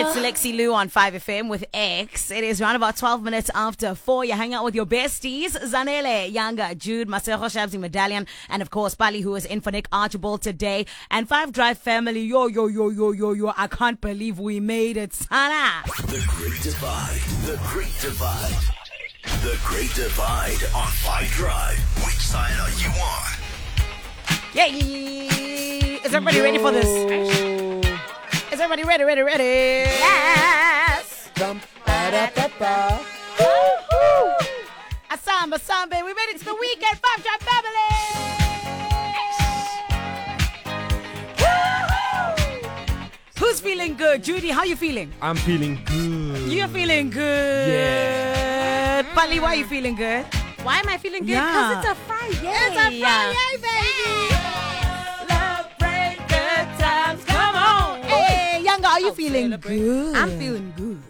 It's Lexi Lou on 5FM with X. It is around about 12 minutes after 4. You hang out with your besties, Zanele, Yanga, Jude, Masejo Shabzi Medallion, and of course, Pali, who is in for Nick Archibald today. And 5 Drive family, yo. I can't believe we made it, Sana. The Great Divide. The Great Divide. The Great Divide on 5 Drive. Which side are you on? Yay! Is everybody ready for this? Is everybody ready? Yes. Asamba, we made it to the weekend, 5 Drive family! Who's feeling good? Judy, how you feeling? I'm feeling good. You're feeling good. Yeah. Pali, why are you feeling good? Why am I feeling good? Yeah. Because it's a Friday. It's a Friday, baby. Celebrate good times. Come on. Hey, Younger, are you feeling good? I'm feeling good.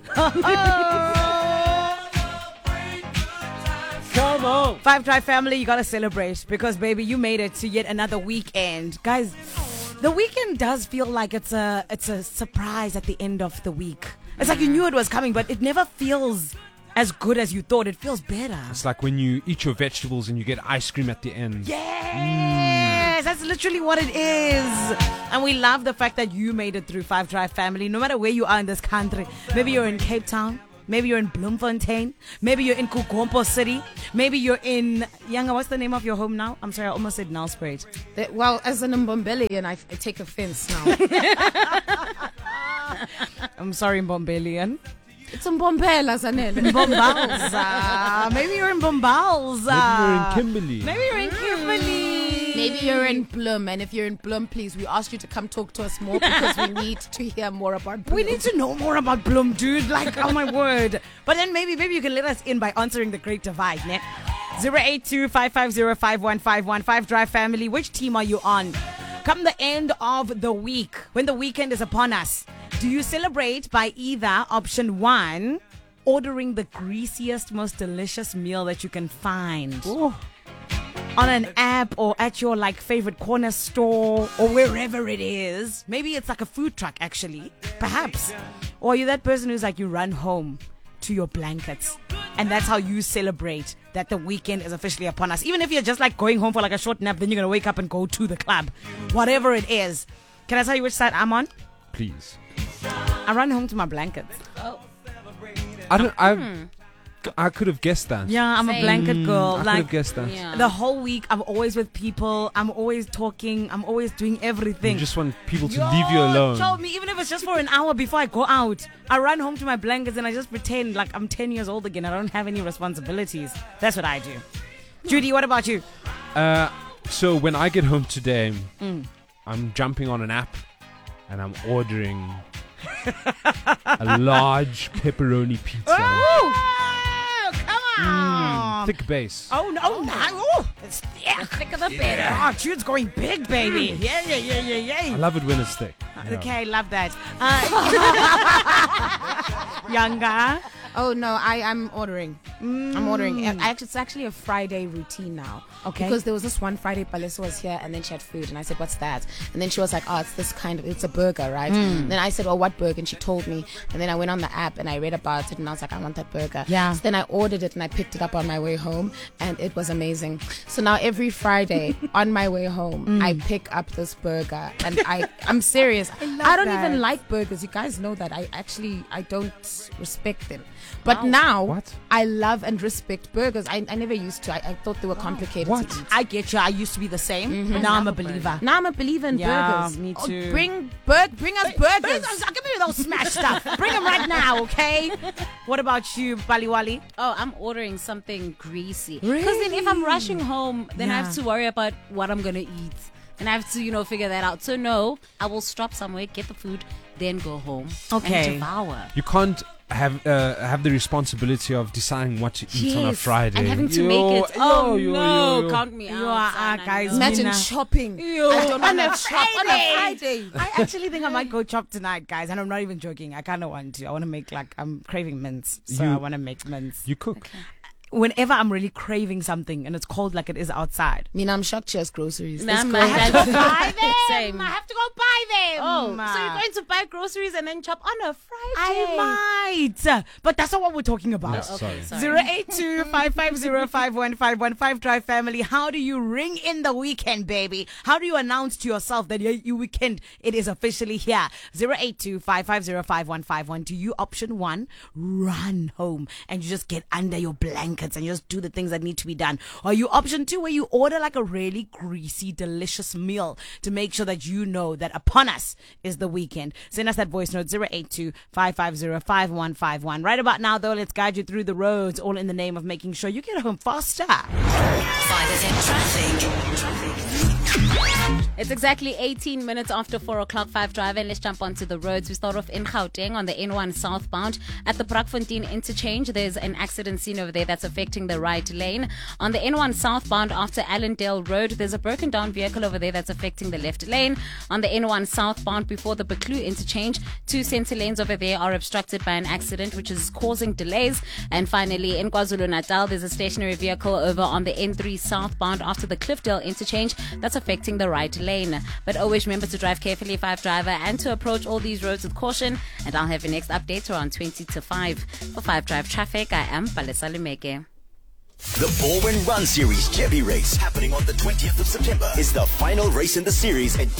Come on. 5 Drive family, you gotta celebrate because, baby, you made it to yet another weekend. Guys, the weekend does feel like it's a surprise at the end of the week. It's like you knew it was coming, but it never feels as good as you thought. It feels better. It's like when you eat your vegetables and you get ice cream at the end. Yes, that's literally what it is. And we love the fact that you made it through 5 Drive family, no matter where you are in this country. Maybe you're in Cape Town. Maybe you're in Bloemfontein. Maybe you're in Kugompo City. Maybe you're in... Yanga, what's the name of your home now? I'm sorry, I almost said Nelspruit. Well, as an Mbombelian, I take offense now. I'm sorry, Mbombelian. It's Mbombela, Zanele. Bombalza. Maybe you're in Bombalza. Maybe you're in Kimberley. Maybe you're in Bloem, and if you're in Bloem, please, we ask you to come talk to us more because we need to hear more about Bloem. We need to know more about Bloem, dude. Like, oh my word. But then maybe you can let us in by answering the Great Divide, ne? 082-550-5151. 5 Drive family, which team are you on? Come the end of the week, when the weekend is upon us, do you celebrate by either option 1, ordering the greasiest, most delicious meal that you can find? Oh. On an app or at your favorite corner store or wherever it is. Maybe it's like a food truck actually, perhaps. Or you're that person who's like, you run home to your blankets and that's how you celebrate that the weekend is officially upon us. Even if you're just like going home for like a short nap, then you're going to wake up and go to the club. Whatever it is. Can I tell you which side I'm on? Please. I run home to my blankets. I could have guessed that. Yeah, I'm a blanket girl. I could have guessed that. Yeah. The whole week, I'm always with people. I'm always talking. I'm always doing everything. You just want people to leave you alone. Told me, even if it's just for an hour before I go out, I run home to my blankets and I just pretend like I'm 10 years old again. I don't have any responsibilities. That's what I do. Judy, what about you? So when I get home today, I'm jumping on an app and I'm ordering a large pepperoni pizza. Oh, come on. Thick base. Oh, no. Oh, it's thick. The thicker the better. Oh, Jude's going big, baby. Yeah. I love it when it's thick. Yeah. Okay, I love that. Younger. Oh, no, I'm ordering. I'm ordering. It's actually a Friday routine now. Okay. Because there was this one Friday, Palisa was here and then she had food. And I said, what's that? And then she was like, it's a burger, right? And then I said, well, what burger? And she told me. And then I went on the app and I read about it and I was like, I want that burger. Yeah. So then I ordered it and I picked it up on my way home and it was amazing. So now every Friday on my way home, I pick up this burger and I'm serious. I don't that. even like burgers. You guys know that. I don't respect them. But now What? I love and respect burgers. I never used to. I thought they were complicated What? to eat. I get you. I used to be the same, but now I'm a believer. Now I'm a believer in Yeah, burgers. me too. Bring us burgers. Give me those smash stuff. Bring them right now, okay? What about you, Baliwali? Oh, I'm ordering something greasy. Because then if I'm rushing home, then I have to worry about what I'm going to eat. And I have to, figure that out. So no, I will stop somewhere, get the food, then go home Okay. and devour. You can't have the responsibility of deciding what to eat on a Friday. And having to make it. Oh, no. Count me You out. are, son, guys. I know. Imagine Mina. shopping. I don't want to shop on a Friday. I actually think I might go chop tonight, guys, and I'm not even joking. I kind of want to. I want to make I'm craving mince, so I want to make mince. You cook. whenever I'm really craving something and it's cold like it is outside. I mean, I'm shocked she has groceries. Nah, This man, girl- I have to go buy them. Same. I have to go buy them. Oh, so you're going to buy groceries and then chop on a Friday? I might. But that's not what we're talking about. Yes, sorry. 082-550-5151 Drive family. How do you ring in the weekend, baby? How do you announce to yourself that your weekend, it is officially here? 082-550-5151. Do you option 1, run home and you just get under your blankets and you just do the things that need to be done? Or you option 2, where you order like a really greasy, delicious meal to make sure that you know that upon us is the weekend? Send us that voice note, 082-550-5151. Right about now, though, let's guide you through the roads, all in the name of making sure you get home faster. 5FM traffic. It's exactly 18 minutes after 4 o'clock, 5 Drive, and let's jump onto the roads. We start off in Gauteng on the N1 southbound. At the Brakfontein interchange, there's an accident scene over there that's affecting the right lane. On the N1 southbound after Allendale Road, there's a broken down vehicle over there that's affecting the left lane. On the N1 southbound before the Baklu interchange, 2 center lanes over there are obstructed by an accident which is causing delays. And finally, in KwaZulu-Natal, there's a stationary vehicle over on the N3 southbound after the Cliffdale interchange that's affecting the right lane. But always remember to drive carefully, 5 Driver, and to approach all these roads with caution. And I'll have your next update around 20 to 5. For 5 Drive Traffic, I am Palesa Lumeke. The Baldwin Run Series Chevy Race, happening on the 20th of September, is the final race in the series, and